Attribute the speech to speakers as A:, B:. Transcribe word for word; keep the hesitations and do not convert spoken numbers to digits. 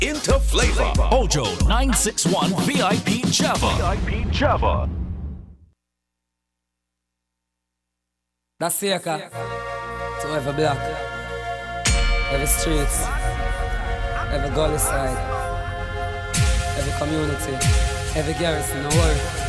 A: into flavor.
B: Ojo nine six one V I P Java.
A: V I P Java.
C: That's Seika to every block, every streets, every gully side, every community, every garrison, no worry.